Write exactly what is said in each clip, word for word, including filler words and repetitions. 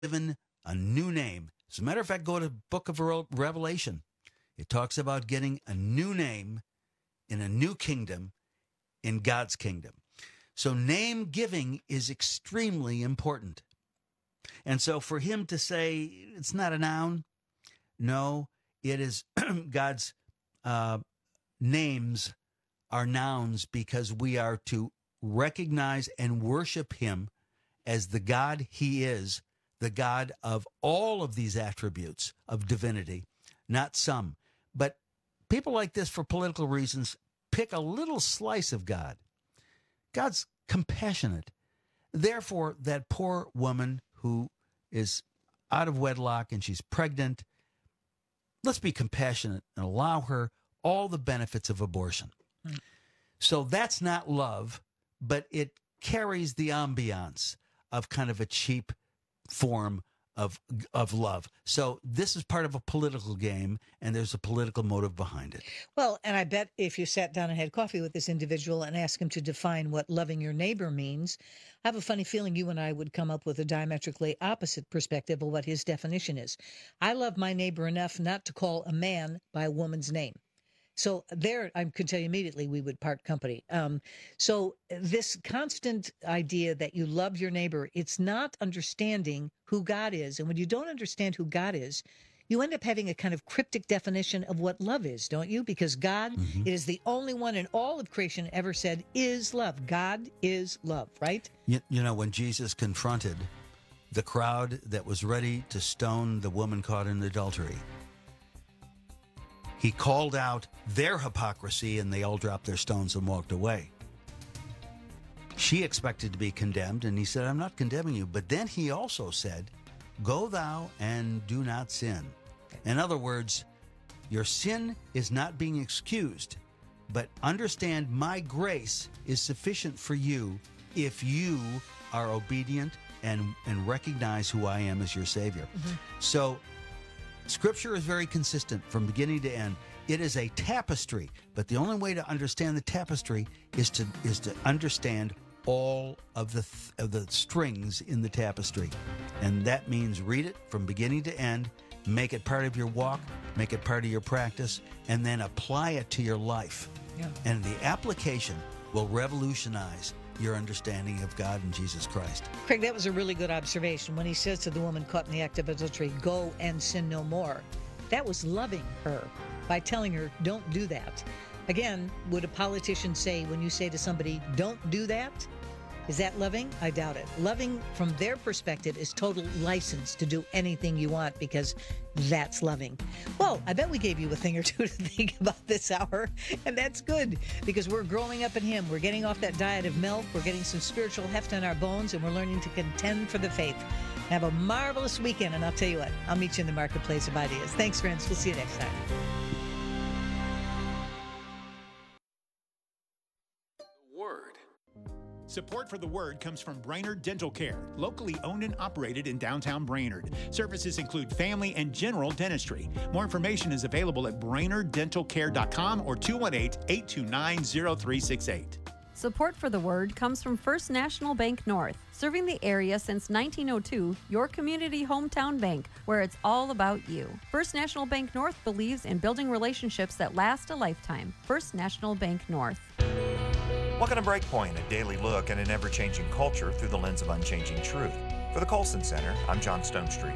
given a new name. As a matter of fact, go to the book of Revelation. It talks about getting a new name in a new kingdom, in God's kingdom. So name giving is extremely important. And so for him to say it's not a noun, no, it is God's uh, names are nouns because we are to recognize and worship him as the God he is, the God of all of these attributes of divinity, not some. But people like this, for political reasons, pick a little slice of God. God's compassionate. Therefore, that poor woman who is out of wedlock and she's pregnant, let's be compassionate and allow her all the benefits of abortion. Mm. So that's not love, but it carries the ambiance of kind of a cheap form of of love. So this is part of a political game, and there's a political motive behind it. Well, and I bet if you sat down and had coffee with this individual and asked him to define what loving your neighbor means, I have a funny feeling you and I would come up with a diametrically opposite perspective of what his definition is. I love my neighbor enough not to call a man by a woman's name. So there, I could tell you immediately we would part company. Um, so this constant idea that you love your neighbor, it's not understanding who God is. And when you don't understand who God is, you end up having a kind of cryptic definition of what love is, don't you? Because God mm-hmm. is the only one in all of creation ever said is love. God is love, right? You, you know, when Jesus confronted the crowd that was ready to stone the woman caught in adultery, he called out their hypocrisy, and they all dropped their stones and walked away. She expected to be condemned, and he said, I'm not condemning you. But then he also said, go thou and do not sin. In other words, your sin is not being excused, but understand my grace is sufficient for you if you are obedient and, and recognize who I am as your Savior. Mm-hmm. So Scripture is very consistent from beginning to end. It is a tapestry, but the only way to understand the tapestry is to is to understand all of the th- of the strings in the tapestry, and that means read it from beginning to end, make it part of your walk, make it part of your practice, and then apply it to your life. Yeah. And the application will revolutionize your understanding of God and Jesus Christ. Craig, that was a really good observation. When he says to the woman caught in the act of adultery, go and sin no more, that was loving her by telling her, don't do that. Again, would a politician say, when you say to somebody, don't do that, is that loving? I doubt it. Loving, from their perspective, is total license to do anything you want, because that's loving. Well, I bet we gave you a thing or two to think about this hour, and that's good, because we're growing up in him. We're getting off that diet of milk. We're getting some spiritual heft in our bones, and we're learning to contend for the faith. Have a marvelous weekend, and I'll tell you what, I'll meet you in the marketplace of ideas. Thanks, friends. We'll see you next time. Support for The Word comes from Brainerd Dental Care, locally owned and operated in downtown Brainerd. Services include family and general dentistry. More information is available at brainerd dental care dot com or two one eight, eight two nine, zero three six eight. Support for The Word comes from First National Bank North, serving the area since nineteen oh two, your community hometown bank, where it's all about you. First National Bank North believes in building relationships that last a lifetime. First National Bank North. Welcome to Breakpoint, a daily look at an ever-changing culture through the lens of unchanging truth. For the Colson Center, I'm John Stonestreet.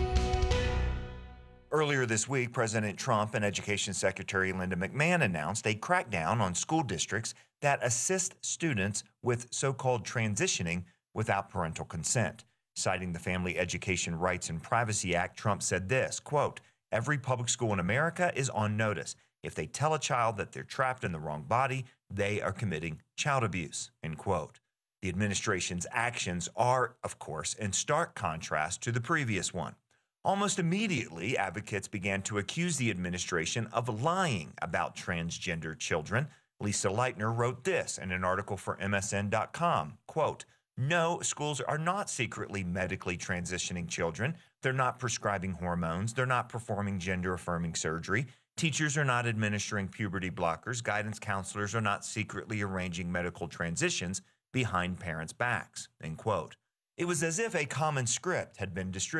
Earlier this week, President Trump and Education Secretary Linda McMahon announced a crackdown on school districts that assist students with so-called transitioning without parental consent. Citing the Family Education Rights and Privacy Act, Trump said this, quote, every public school in America is on notice. If they tell a child that they're trapped in the wrong body, they are committing child abuse, end quote. The administration's actions are, of course, in stark contrast to the previous one. Almost immediately, advocates began to accuse the administration of lying about transgender children. Lisa Leitner wrote this in an article for M S N dot com, quote, no, schools are not secretly medically transitioning children. They're not prescribing hormones. They're not performing gender-affirming surgery. Teachers are not administering puberty blockers. Guidance counselors are not secretly arranging medical transitions behind parents' backs, end quote. It was as if a common script had been distributed.